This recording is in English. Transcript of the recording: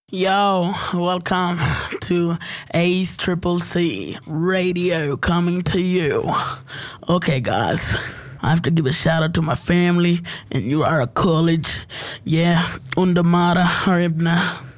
Yo, welcome to Ace Triple C Radio coming to you. Okay, guys, I have to give a shout out to my family and you are a college. Yeah, under Mara Haribna.